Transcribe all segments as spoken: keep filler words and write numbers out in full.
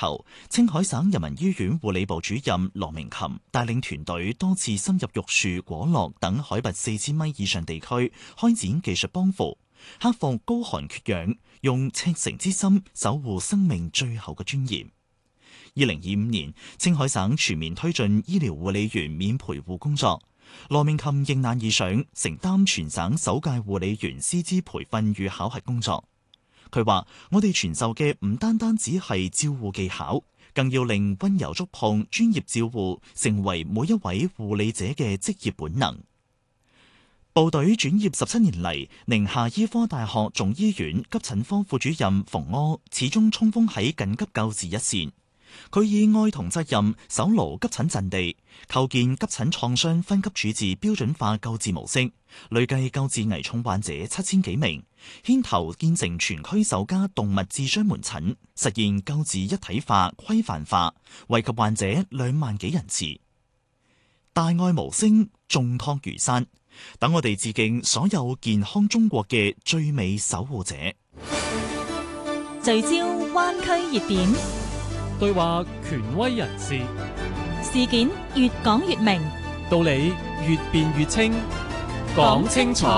頭，青海省人民醫院護理部主任羅明琴帶領團隊多次深入玉樹、果洛等海拔四千米以上地區，開展技術幫扶，克服高寒缺氧，用赤誠之心守護生命最後嘅尊嚴。二零二五年，青海省全面推進醫療護理員免陪護工作。羅明琴迎難而上，承擔全省首屆護理員師資培訓與考核工作。佢話：我哋傳授嘅唔單單只係照護技巧，更要令溫柔觸碰、專業照護成為每一位護理者嘅職業本能。部隊轉業十七年嚟，寧夏醫科大學總醫院急診科副主任馮柯始終衝鋒喺緊急救治一線。佢以愛同責任守牢急診陣地，構建急診創傷分級處置標準化救治模式，累計救治危重患者七千幾名，牽頭建成全區首家動物智商門診，實現救治一體化、規範化，惠及患者兩萬幾人次。大愛無聲，重託如山，等我哋致敬所有健康中國嘅最美守護者。 聚焦灣區熱點， 對話權威人士， 事件越講越明， 道理越辯越清，講清楚。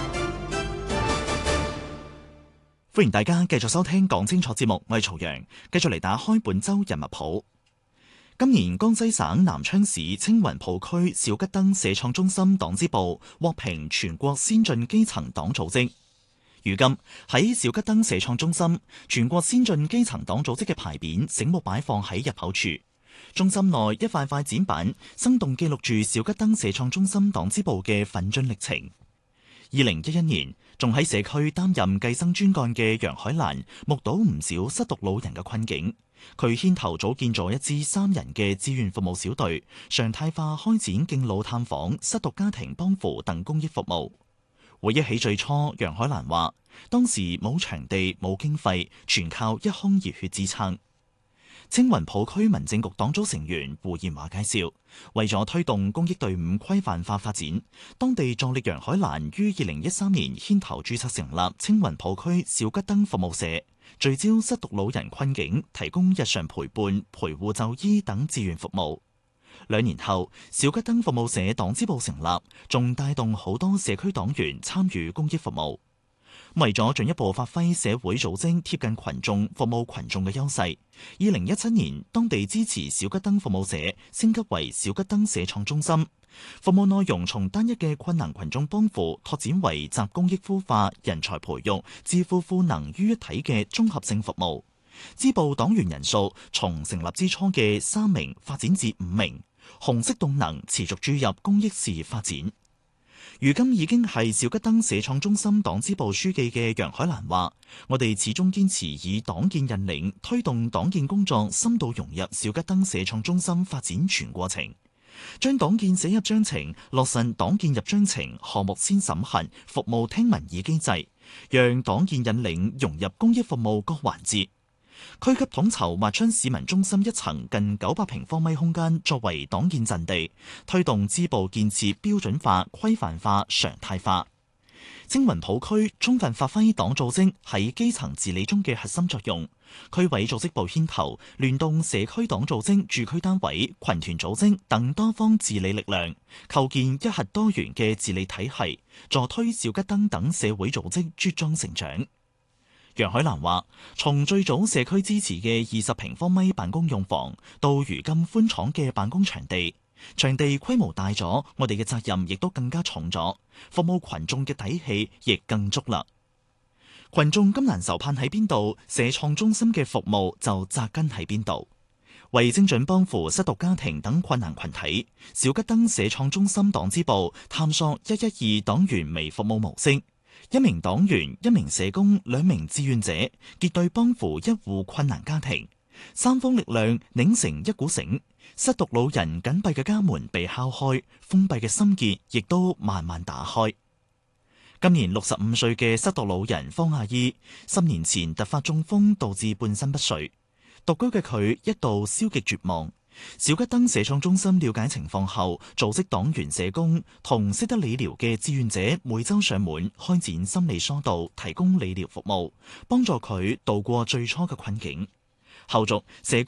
歡迎大家繼續收聽講清楚節目，我係曹陽，繼續嚟打開本周人物譜。今年江西省南昌市青雲浦區小桔燈社創中心黨支部獲評全國先進基層黨組織。如今喺小桔燈社創中心，全國先進基層黨組織嘅牌匾醒目擺放喺入口處。中心內一塊塊展板生動記錄住小桔燈社創中心黨支部嘅奮進歷程。二零一一年，仲喺社區擔任計生專幹嘅楊海蘭，目睹唔少失獨老人嘅困境。佢牽頭組建咗一支三人嘅志願服務小隊，常態化開展敬老探訪、失獨家庭幫扶等公益服務。回憶起最初，楊海蘭話：當時冇場地、冇經費，全靠一腔熱血支撐。青雲浦區民政局黨組成員胡燕華介紹，為咗推動公益隊伍規範化發展，當地助力楊海蘭於二零一三年牽頭註冊成立青雲浦區小桔燈服務社，聚焦失獨老人困境，提供日常陪伴、陪護就醫等志願服務。兩年後，小桔燈服務社黨支部成立，仲帶動好多社區黨員參與公益服務。為咗進一步發揮社會組織貼近群眾、服務群眾嘅優勢，二零一七年當地支持小桔燈服務社升級為小桔燈社創中心，服務內容從單一嘅困難群眾幫扶拓展為集公益孵化、人才培育、致富賦能於一體嘅綜合性服務。支部黨員人數從成立之初嘅三名發展至五名，紅色動能持續注入公益事業發展。如今已經係小桔燈社創中心黨支部書記嘅楊海蘭話：我哋始終堅持以黨建引領，推動黨建工作深度融入小桔燈社創中心發展全過程，將黨建寫入章程，落實黨建入章程項目先審核、服務聽民意機制，讓黨建引領融入公益服務各環節。區級統籌劃出市民中心一層近九百平方米空間作為黨建陣地，推動支部建設標準化、規範化、常態化。青雲浦區充分發揮黨組織喺基層治理中嘅核心作用，區委組織部牽頭，聯動社區黨組織、駐區單位、群團組織等多方治理力量，構建一核多元嘅治理體系，助推小桔燈等社會組織茁壯成長。楊海蘭話：從最早社區支持嘅二十平方米辦公用房，到如今寬敞嘅辦公場地，場地規模大咗，我哋嘅責任亦都更加重咗，服務群眾嘅底氣亦更足啦。群眾今難愁盼喺邊度，社創中心嘅服務就紮根喺邊度。為精準幫扶失獨家庭等困難群體，小桔燈社創中心黨支部探索一一二黨員微服務模式。一名黨員、一名社工、兩名志願者結對幫扶一戶困難家庭，三方力量擰成一股繩，失獨老人緊閉嘅家門被敲開，封閉嘅心結亦都慢慢打開。今年六十五歲嘅失獨老人方阿姨，十年前突發中風導致半身不遂，獨居嘅佢一度消極絕望。小桔燈社創中心了解情況後，組織黨員社工同識得理療嘅志願者每周上門開展心理疏導，提供理療服務，幫助佢度過最初嘅困境。後續社